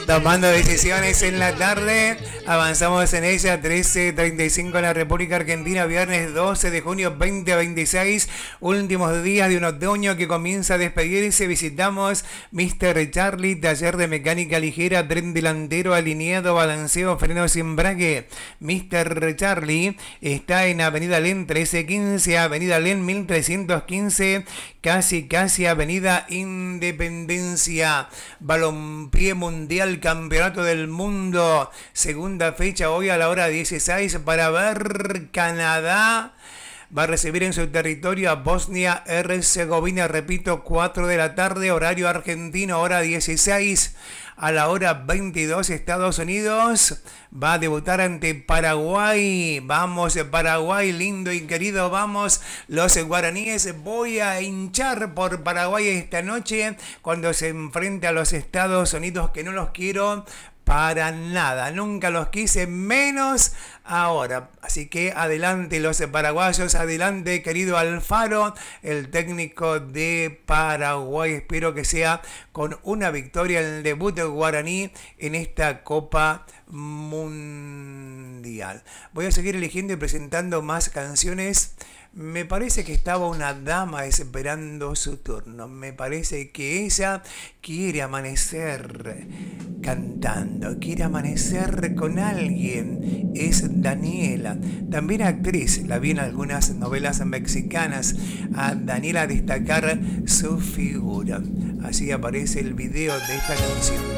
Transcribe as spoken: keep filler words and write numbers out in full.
Tomando decisiones en la tarde, avanzamos en ella, trece treinta y cinco en la República Argentina, viernes doce de junio veinte veintiséis, últimos días de un otoño que comienza a despedirse. Visitamos mister Charlie, taller de mecánica ligera, tren delantero, alineado, balanceo, freno sin embrague. mister Charlie está en Avenida Len trece quince, Avenida Len mil trescientos quince, casi casi Avenida Independencia. Balompié Mundial, Campeonato del Mundo, segunda fecha hoy a la hora dieciséis para ver Canadá. Va a recibir en su territorio a Bosnia Herzegovina, repito, cuatro de la tarde, horario argentino, hora dieciséis. A la hora veintidós, Estados Unidos va a debutar ante Paraguay. Vamos, Paraguay, lindo y querido, vamos, los guaraníes. Voy a hinchar por Paraguay esta noche cuando se enfrente a los Estados Unidos, que no los quiero para nada, nunca los quise, menos ahora. Así que adelante los paraguayos, adelante querido Alfaro, el técnico de Paraguay. Espero que sea con una victoria el debut guaraní en esta Copa Mundial. Voy a seguir eligiendo y presentando más canciones. Me parece que estaba una dama esperando su turno. Me parece que ella quiere amanecer cantando, quiere amanecer con alguien. Es Daniela, también actriz. La vi en algunas novelas mexicanas. A Daniela destacar su figura. Así aparece el video de esta canción.